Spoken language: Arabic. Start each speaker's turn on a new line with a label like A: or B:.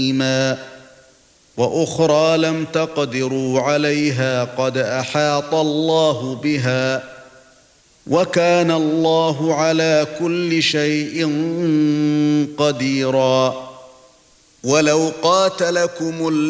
A: وأخرى لم تقدروا عليها قد أحاط الله بها وكان الله على كل شيء قديرا ولو قاتلكم